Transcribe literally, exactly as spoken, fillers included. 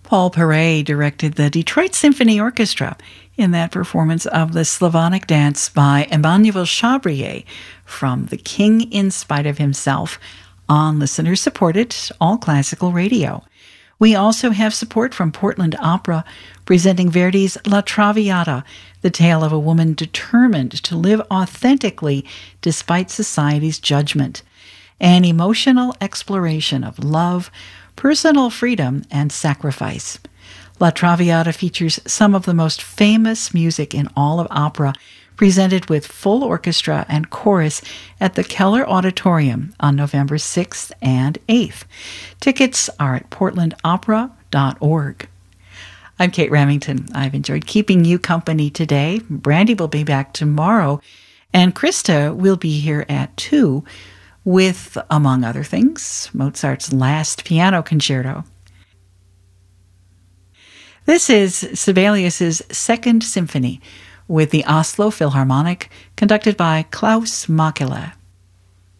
Paul Paray directed the Detroit Symphony Orchestra in that performance of the Slavonic dance by Emmanuel Chabrier from The King in Spite of Himself on listener-supported all-classical radio. We also have support from Portland Opera, presenting Verdi's La Traviata, the tale of a woman determined to live authentically despite society's judgment. An emotional exploration of love, personal freedom, and sacrifice. La Traviata features some of the most famous music in all of opera, presented with full orchestra and chorus at the Keller Auditorium on November sixth and eighth. Tickets are at portland opera dot org. I'm Kate Remington. I've enjoyed keeping you company today. Brandy will be back tomorrow, and Krista will be here at two with, among other things, Mozart's Last Piano Concerto. This is Sibelius's Second Symphony with the Oslo Philharmonic, conducted by Klaus Makela.